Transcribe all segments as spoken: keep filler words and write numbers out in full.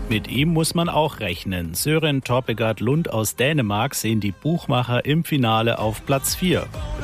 Mit ihm muss man auch rechnen. Søren Torpegaard Lund aus Dänemark sehen die Buchmacher im Finale auf Platz vier.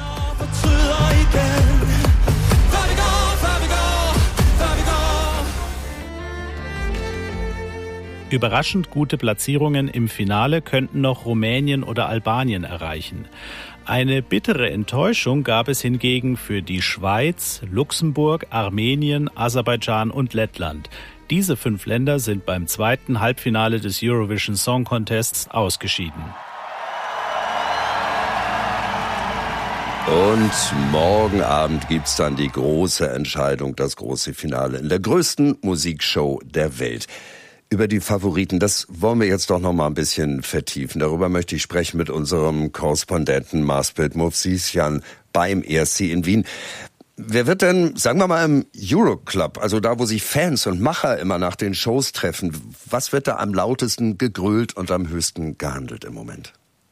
Überraschend gute Platzierungen im Finale könnten noch Rumänien oder Albanien erreichen. Eine bittere Enttäuschung gab es hingegen für die Schweiz, Luxemburg, Armenien, Aserbaidschan und Lettland. Diese fünf Länder sind beim zweiten Halbfinale des Eurovision Song Contests ausgeschieden. Und morgen Abend gibt's dann die große Entscheidung, das große Finale in der größten Musikshow der Welt. Über die Favoriten, das wollen wir jetzt doch noch mal ein bisschen vertiefen. Darüber möchte ich sprechen mit unserem Korrespondenten Masbet Movsisyan beim E S C in Wien. Wer wird denn, sagen wir mal, im Euroclub, also da, wo sich Fans und Macher immer nach den Shows treffen, was wird da am lautesten gegrölt und am höchsten gehandelt im Moment?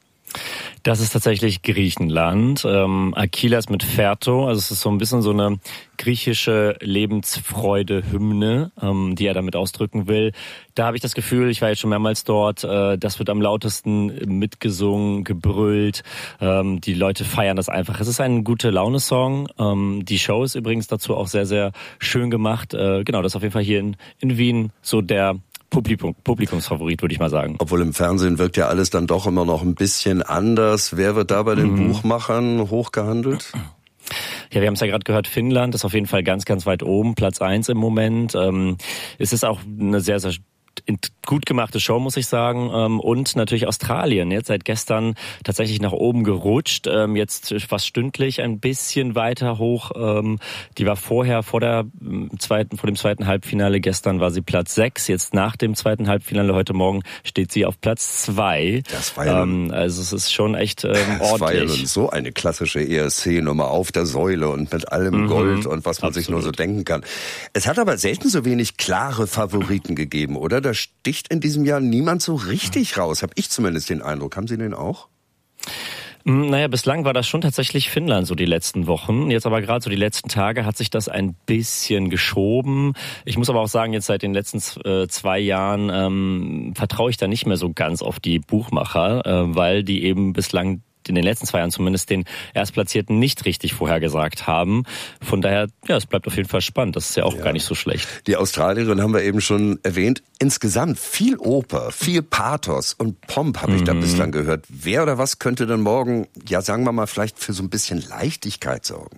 Das ist tatsächlich Griechenland. Ähm, Achilas mit Ferto, also es ist so ein bisschen so eine griechische Lebensfreude-Hymne, ähm, die er damit ausdrücken will. Da habe ich das Gefühl, ich war jetzt schon mehrmals dort, äh, das wird am lautesten mitgesungen, gebrüllt. Ähm, die Leute feiern das einfach. Es ist ein gute Laune-Song. Ähm, die Show ist übrigens dazu auch sehr, sehr schön gemacht. Äh, genau, das ist auf jeden Fall hier in, in Wien so der Publikum, Publikumsfavorit, würde ich mal sagen. Obwohl im Fernsehen wirkt ja alles dann doch immer noch ein bisschen anders. Wer wird da bei den mhm. Buchmachern hochgehandelt? Ja, wir haben es ja gerade gehört, Finnland ist auf jeden Fall ganz, ganz weit oben, Platz eins im Moment. Ähm, es ist auch eine sehr, sehr gut gemachte Show, muss ich sagen. Und natürlich Australien, jetzt seit gestern tatsächlich nach oben gerutscht. Jetzt fast stündlich ein bisschen weiter hoch. Die war vorher, vor der zweiten, vor dem zweiten Halbfinale. Gestern war sie Platz sechs. Jetzt nach dem zweiten Halbfinale heute Morgen steht sie auf Platz zwei. Das war ja ähm, also es ist schon echt ähm, ordentlich. Das war ja so eine klassische E S C-Nummer auf der Säule und mit allem Mhm. Gold und was man Absolut. sich nur so denken kann. Es hat aber selten so wenig klare Favoriten gegeben, oder? Da sticht in diesem Jahr niemand so richtig raus, habe ich zumindest den Eindruck. Haben Sie den auch? Naja, bislang war das schon tatsächlich Finnland so die letzten Wochen. Jetzt aber gerade so die letzten Tage hat sich das ein bisschen geschoben. Ich muss aber auch sagen, jetzt seit den letzten äh, zwei Jahren ähm, vertraue ich da nicht mehr so ganz auf die Buchmacher, äh, weil die eben bislang in den letzten zwei Jahren zumindest den Erstplatzierten nicht richtig vorhergesagt haben. Von daher, ja, es bleibt auf jeden Fall spannend. Das ist ja auch ja. gar nicht so schlecht. Die Australierin haben wir eben schon erwähnt. Insgesamt viel Oper, viel Pathos und Pomp habe ich mhm. da bislang gehört. Wer oder was könnte denn morgen, ja sagen wir mal, vielleicht für so ein bisschen Leichtigkeit sorgen?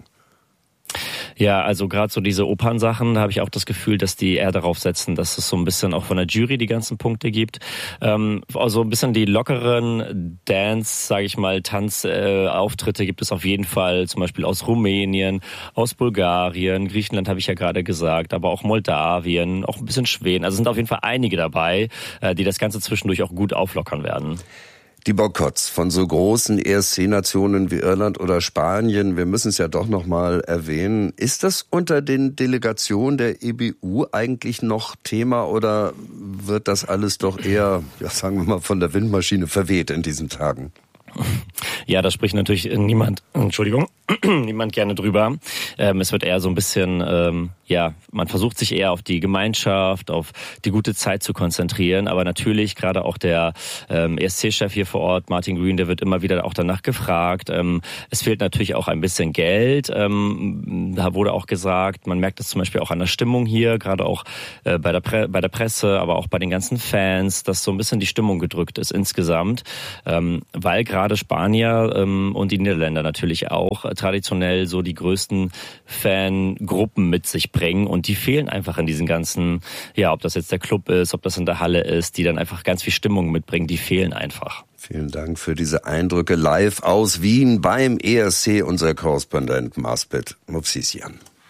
Ja, also gerade so diese Opernsachen, da habe ich auch das Gefühl, dass die eher darauf setzen, dass es so ein bisschen auch von der Jury die ganzen Punkte gibt. Ähm, also ein bisschen die lockeren Dance, sage ich mal, Tanzauftritte äh, gibt es auf jeden Fall, zum Beispiel aus Rumänien, aus Bulgarien, Griechenland habe ich ja gerade gesagt, aber auch Moldawien, auch ein bisschen Schweden. Also sind auf jeden Fall einige dabei, äh, die das Ganze zwischendurch auch gut auflockern werden. Die Boykotts von so großen E S C-Nationen wie Irland oder Spanien, wir müssen es ja doch noch mal erwähnen. Ist das unter den Delegationen der E B U eigentlich noch Thema oder wird das alles doch eher, ja, sagen wir mal, von der Windmaschine verweht in diesen Tagen? Ja, da spricht natürlich niemand, Entschuldigung, niemand gerne drüber. Ähm, es wird eher so ein bisschen, ähm, ja, man versucht sich eher auf die Gemeinschaft, auf die gute Zeit zu konzentrieren. Aber natürlich, gerade auch der ähm, E S C-Chef hier vor Ort, Martin Green, der wird immer wieder auch danach gefragt. Ähm, es fehlt natürlich auch ein bisschen Geld. Ähm, da wurde auch gesagt, man merkt das zum Beispiel auch an der Stimmung hier, gerade auch äh, bei der Pre- bei der Presse, aber auch bei den ganzen Fans, dass so ein bisschen die Stimmung gedrückt ist insgesamt, ähm, weil gerade Spanier ähm, und die Niederländer natürlich auch äh, traditionell so die größten Fangruppen mit sich bringen und die fehlen einfach in diesen ganzen, ja, ob das jetzt der Club ist, ob das in der Halle ist, die dann einfach ganz viel Stimmung mitbringen, die fehlen einfach. Vielen Dank für diese Eindrücke live aus Wien beim E S C, unser Korrespondent Masbet Movsisyan.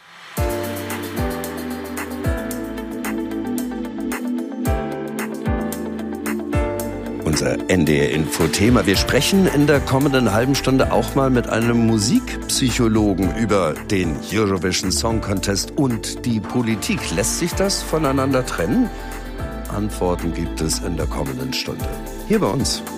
Unser N D R-Info-Thema. Wir sprechen in der kommenden halben Stunde auch mal mit einem Musikpsychologen über den Eurovision Song Contest und die Politik. Lässt sich das voneinander trennen? Antworten gibt es in der kommenden Stunde. Hier bei uns.